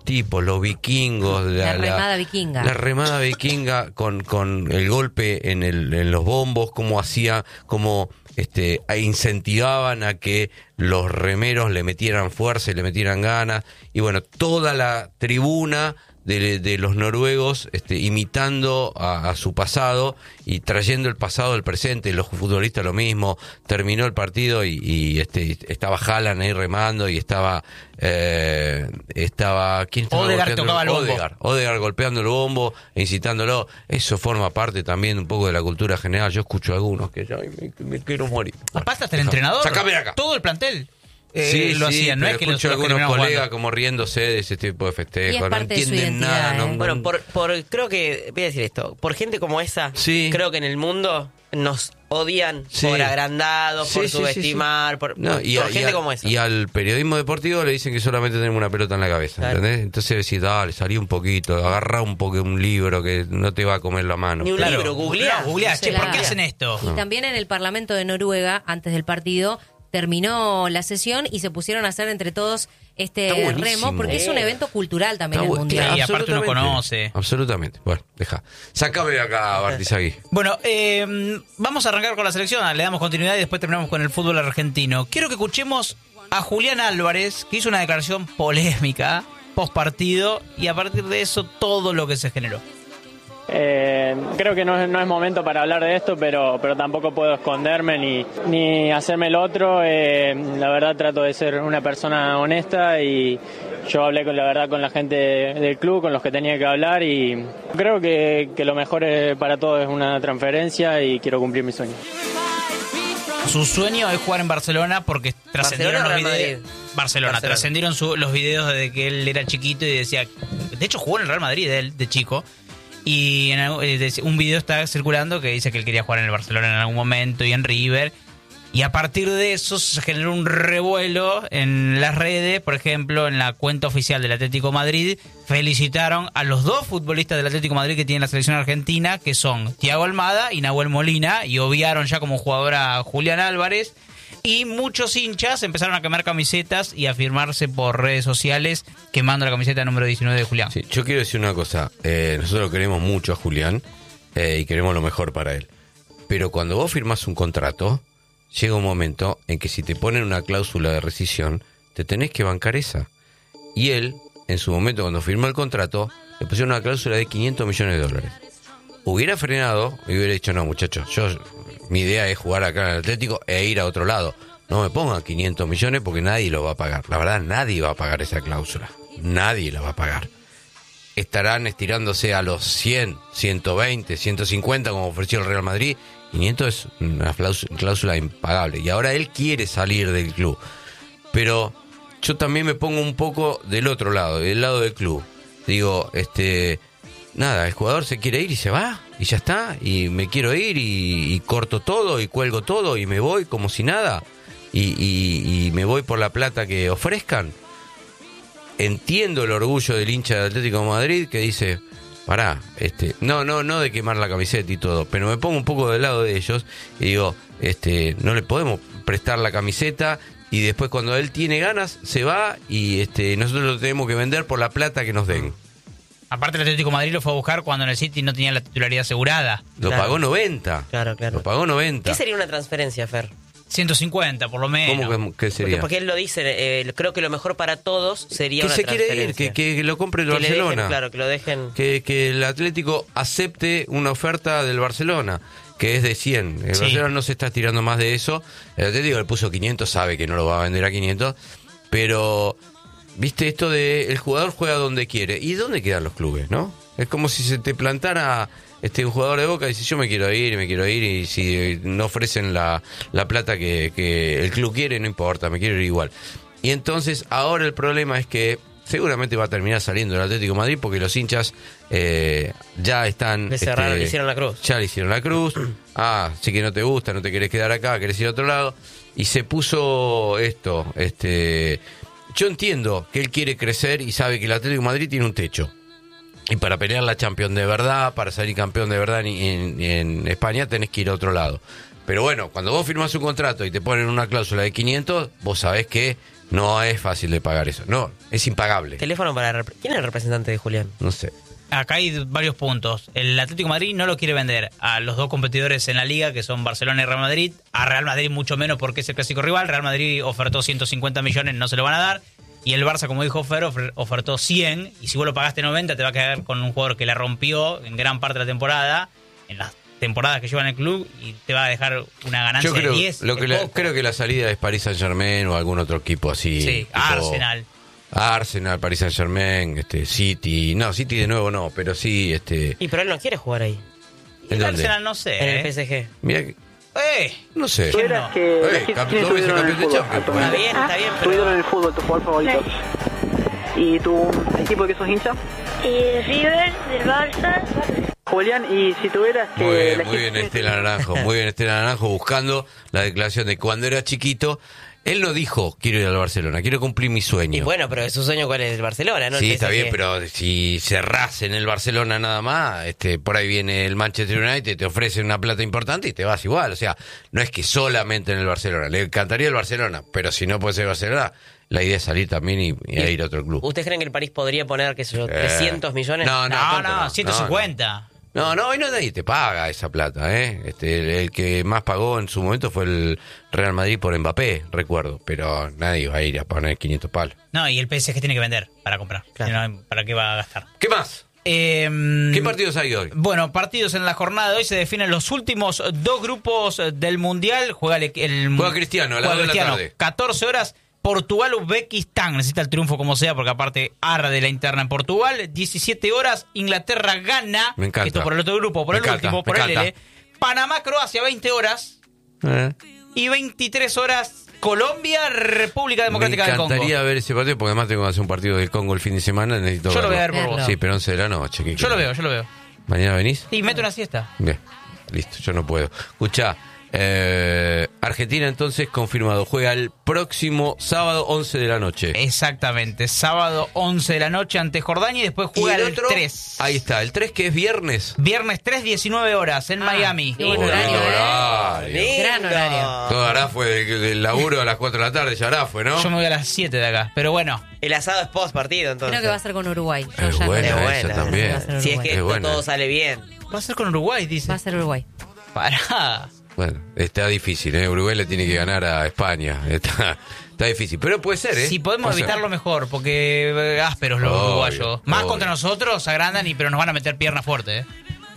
tipos, los vikingos, la remada vikinga. La remada vikinga con el golpe en los bombos, cómo incentivaban a que los remeros le metieran fuerza y le metieran ganas, y bueno, toda la tribuna de los noruegos imitando a su pasado y trayendo el pasado al presente. Los futbolistas lo mismo. Terminó el partido y estaba Haaland ahí remando y estaba ¿quién estaba? Odegaard tocaba el bombo. Odegaard golpeando el bombo e incitándolo. Eso forma parte también un poco de la cultura general. Yo escucho a algunos que ya me quiero morir. Aparte hasta el entrenador, sacame de acá. Todo el plantel lo hacían, no es que escucho los algunos colegas jugando. como riéndose de ese tipo de festejos, no entienden identidad, nada. Bueno, creo que, voy a decir esto, por gente como esa, Sí. creo que en el mundo nos odian Sí. por agrandados, por subestimar, por gente como esa. Y al periodismo deportivo le dicen que solamente tenemos una pelota en la cabeza, Claro. ¿entendés? Entonces decís, dale, salí un poquito, agarrá un libro que no te va a comer la mano. Ni un libro, googleá. Che, ¿por qué Claro. hacen esto? Y también en el Parlamento de Noruega, antes del partido, terminó la sesión y se pusieron a hacer entre todos Está buenísimo. remo, porque es un evento cultural también Está el bu- mundial. Sí, aparte uno absolutamente. conoce. Absolutamente. Bueno, deja. Sácame de acá, Bartizagui. Bueno, vamos a arrancar con la selección, le damos continuidad y después terminamos con el fútbol argentino. Quiero que escuchemos a Julián Álvarez, que hizo una declaración polémica post partido, y a partir de eso todo lo que se generó. Creo que no es momento para hablar de esto, pero tampoco puedo esconderme ni hacerme el otro. La verdad trato de ser una persona honesta y yo hablé con la gente del club, con los que tenía que hablar, y creo que lo mejor para todos es una transferencia y quiero cumplir mi sueño. Su sueño es jugar en Barcelona porque trascendieron los ¿Barcelona o Real videos. Madrid? Barcelona, trascendieron los videos desde que él era chiquito y decía. De hecho, jugó en el Real Madrid de chico. Y un video está circulando que dice que él quería jugar en el Barcelona en algún momento y en River. Y a partir de eso se generó un revuelo en las redes. Por ejemplo, en la cuenta oficial del Atlético Madrid felicitaron a los dos futbolistas del Atlético Madrid que tiene la selección argentina, que son Thiago Almada y Nahuel Molina, y obviaron ya como jugador a Julián Álvarez. Y muchos hinchas empezaron a quemar camisetas y a firmarse por redes sociales quemando la camiseta número 19 de Julián. Sí, yo quiero decir una cosa. Nosotros queremos mucho a Julián y queremos lo mejor para él. Pero cuando vos firmás un contrato, llega un momento en que si te ponen una cláusula de rescisión, te tenés que bancar esa. Y él, en su momento, cuando firmó el contrato, le pusieron una cláusula de $500 millones. Hubiera frenado y hubiera dicho, no, muchachos, mi idea es jugar acá en el Atlético e ir a otro lado. No me pongan 500 millones porque nadie lo va a pagar. La verdad, nadie va a pagar esa cláusula. Nadie la va a pagar. Estarán estirándose a los 100, 120, 150 como ofreció el Real Madrid. 500 es una cláusula impagable. Y ahora él quiere salir del club. Pero yo también me pongo un poco del otro lado, del lado del club. Digo, nada, el jugador se quiere ir y se va, y ya está, y me quiero ir y corto todo y cuelgo todo y me voy como si nada, y me voy por la plata que ofrezcan. Entiendo el orgullo del hincha del Atlético de Madrid que dice, pará, no de quemar la camiseta y todo, pero me pongo un poco del lado de ellos y digo, no le podemos prestar la camiseta y después cuando él tiene ganas se va y nosotros lo tenemos que vender por la plata que nos den. Aparte el Atlético de Madrid lo fue a buscar cuando en el City no tenía la titularidad asegurada. Lo Claro. pagó 90. Claro. Lo pagó 90. ¿Qué sería una transferencia, Fer? 150 por lo menos. ¿Cómo que sería? Porque él lo dice, creo que lo mejor para todos sería Que una se quiere ir, transferencia. que lo compre el Que le Barcelona. dejen, claro, que lo dejen. Que el Atlético acepte una oferta del Barcelona, que es de 100. El Sí. Barcelona no se está tirando más de eso. El Atlético le puso 500, sabe que no lo va a vender a 500. Pero, viste, esto de el jugador juega donde quiere. ¿Y dónde quedan los clubes, no? Es como si se te plantara un jugador de Boca y dice, yo me quiero ir, y si no ofrecen la plata que el club quiere, no importa, me quiero ir igual. Y entonces, ahora el problema es que seguramente va a terminar saliendo el Atlético de Madrid porque los hinchas ya están... Le cerraron, le hicieron la cruz. Ya le hicieron la cruz. Sí que no te gusta, no te querés quedar acá, querés ir a otro lado. Y se puso esto. Yo entiendo que él quiere crecer y sabe que el Atlético de Madrid tiene un techo. Y para pelear la Champions de verdad, para salir campeón de verdad en España, tenés que ir a otro lado. Pero bueno, cuando vos firmás un contrato y te ponen una cláusula de 500, vos sabés que No es fácil de pagar eso. No, es impagable. Teléfono para... ¿Quién es el representante de Julián? No sé. Acá hay varios puntos. El Atlético de Madrid no lo quiere vender a los dos competidores en la liga, que son Barcelona y Real Madrid. A Real Madrid mucho menos porque es el clásico rival. Real Madrid ofertó 150 millones, no se lo van a dar. Y el Barça, como dijo Fer, ofertó 100. Y si vos lo pagaste 90, te va a quedar con un jugador que la rompió en gran parte de la temporada, en las temporadas que lleva en el club, y te va a dejar una ganancia Yo creo, de 10. creo que la salida es Paris Saint-Germain o algún otro equipo así. Sí, tipo Arsenal, Paris Saint-Germain, City. No, City de nuevo no, pero sí. Y pero él no quiere jugar ahí. ¿En dónde? Arsenal no sé. En el PSG. Mira, no sé. Tú eras que Dos veces campeón de Champions. Está bien, Tu ídolo pero... en el fútbol, tu jugador favorito. ¿Y tu equipo de que sos hincha? River, del Barça. Julián, y si tuvieras que... Muy bien, Estela Naranjo. Muy bien, Estela Naranjo, buscando la declaración de cuando era chiquito. Él no dijo, quiero ir al Barcelona, quiero cumplir mi sueño. Y bueno, pero su sueño, ¿cuál es? El Barcelona, ¿no? Sí, el está PSG. bien, pero si cerrás en el Barcelona nada más, por ahí viene el Manchester United, te ofrece una plata importante y te vas igual. O sea, no es que solamente en el Barcelona. Le encantaría el Barcelona, pero si no puede ser Barcelona, la idea es salir también y ir a otro club. ¿Ustedes creen que el París podría poner, qué sé yo, 300 millones? No, 150. No, hoy no nadie te paga esa plata, el que más pagó en su momento fue el Real Madrid por Mbappé, recuerdo, pero nadie va a ir a poner 500 palos. No, y el PSG tiene que vender para comprar. Claro. Si no, ¿para qué va a gastar? ¿Qué más? ¿Qué partidos hay hoy? Bueno, partidos en la jornada de hoy. Se definen los últimos dos grupos del Mundial. Juega Cristiano a las 2 de la tarde. 14 horas. Portugal-Uzbekistán. Necesita el triunfo como sea, porque aparte arde la interna en Portugal. 17 horas. Inglaterra-Ghana. Me encanta. Esto por el otro grupo, por el último, por el L. Panamá-Croacia, 20 horas. Y 23 horas. Colombia-República Democrática del Congo. Me encantaría ver ese partido, porque además tengo que hacer un partido del Congo el fin de semana. Necesito Yo verlo. lo voy a ver por vos. Sí, pero 11 de la noche. Yo lo veo. ¿Mañana venís? Y meto una siesta. Bien, listo, yo no puedo. Escuchá, Argentina entonces confirmado, juega el próximo sábado 11 de la noche. Exactamente, sábado 11 de la noche ante Jordania y después juega el 3. Ahí está, el 3 que es viernes. Viernes 3, 19 horas en Miami. Qué buen horario, Gran horario. Todo hará fue del laburo a las 4 de la tarde, ya hará fue, ¿no? Yo me voy a las 7 de acá, pero bueno. El asado es post partido, entonces. Creo que va a ser con Uruguay. Es buena esa buena. también. Si es que todo sale bien. Va a ser con Uruguay, dice. Va a ser Uruguay. Pará. Bueno, está difícil, Uruguay le tiene que ganar a España. Está difícil, pero puede ser, Si podemos evitarlo mejor, porque ásperos los uruguayos. Más obvio. contra nosotros, se agrandan, pero nos van a meter pierna fuerte,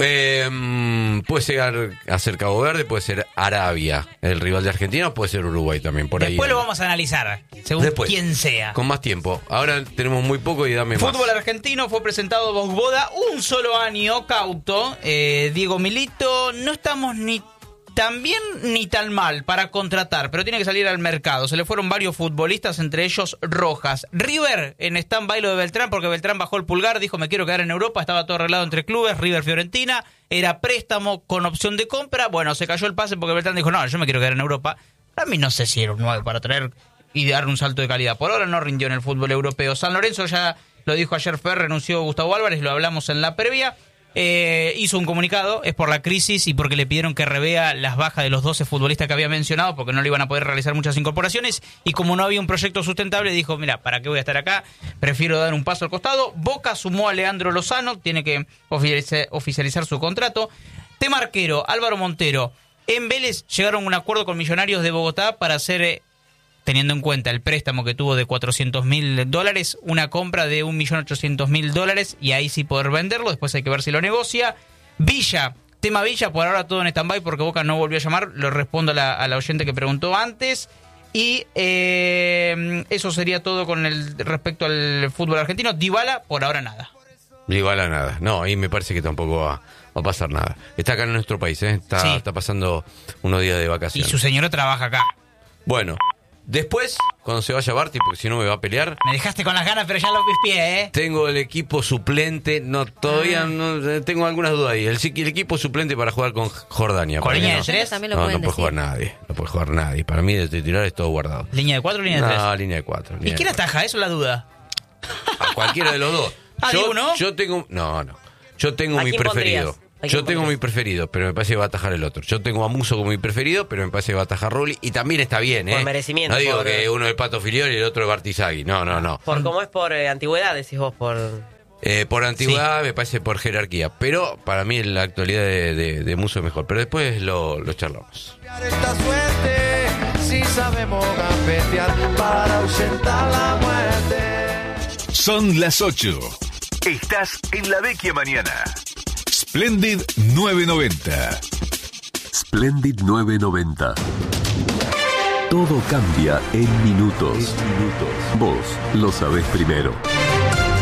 puede llegar a ser Cabo Verde, puede ser Arabia, el rival de Argentina, o puede ser Uruguay también, por ahí. Después lo vamos a analizar, según quién sea. Con más tiempo. Ahora tenemos muy poco y dame más. Fútbol argentino fue presentado Boda, un solo año, cauto. Diego Milito, no estamos ni tan bien ni tan mal para contratar, pero tiene que salir al mercado. Se le fueron varios futbolistas, entre ellos Rojas. River en stand-by lo de Beltrán, porque Beltrán bajó el pulgar, dijo me quiero quedar en Europa, estaba todo arreglado entre clubes, River Fiorentina, era préstamo con opción de compra. Bueno, se cayó el pase porque Beltrán dijo no, yo me quiero quedar en Europa. A mí no sé si era un 9 para traer y dar un salto de calidad. Por ahora no rindió en el fútbol europeo. San Lorenzo, ya lo dijo ayer Fer, renunció Gustavo Álvarez, lo hablamos en la previa. Hizo un comunicado, es por la crisis y porque le pidieron que revea las bajas de los 12 futbolistas que había mencionado, porque no le iban a poder realizar muchas incorporaciones, y como no había un proyecto sustentable, dijo, mira, ¿para qué voy a estar acá? Prefiero dar un paso al costado. Boca sumó a Leandro Lozano, tiene que oficializar su contrato. Tema arquero, Álvaro Montero. En Vélez llegaron a un acuerdo con Millonarios de Bogotá para hacer, teniendo en cuenta el préstamo que tuvo de $400.000, una compra de $1.800.000 y ahí sí poder venderlo. Después hay que ver si lo negocia. Villa, tema Villa, por ahora todo en stand-by porque Boca no volvió a llamar. Lo respondo a la oyente que preguntó antes. Y eso sería todo con respecto al fútbol argentino. Dybala, por ahora nada. Dybala nada. No, y me parece que tampoco va a pasar nada. Está acá en nuestro país, está pasando unos días de vacaciones. Y su señora trabaja acá. Bueno. Después, cuando se vaya Barty, porque si no me va a pelear. Me dejaste con las ganas, pero ya lo pispié, Tengo el equipo suplente. No, todavía no tengo algunas dudas ahí. El equipo suplente para jugar con Jordania. ¿Con línea de 3? También lo No pueden puede jugar decir. nadie. No puede jugar nadie. Para mí, de titular es todo guardado. ¿Línea de 4 o línea de 3? No, línea de 4. ¿Y quién ataja? Eso es la duda. A cualquiera de los dos. ¿Dibu no? Yo tengo. No. Yo tengo ¿A mi quién preferido. pondrías? Yo tengo mi preferido, pero me parece que va a atajar el otro. Yo tengo a Musso como mi preferido, pero me parece que va a atajar Rulli. Y también está bien, Por merecimiento. No digo que uno es Pato Filiol y el otro es Bartizagui. No. Por cómo es por antigüedad, decís vos, por antigüedad, me parece por jerarquía. Pero para mí la actualidad de Musso es mejor. Pero después lo charlamos. Esta suerte, si sabemos gambetear para ahuyentar la muerte. Son las 8. Estás en La Vecchia Mañana. Splendid 990. Splendid 990. Todo cambia en minutos. Vos lo sabés primero.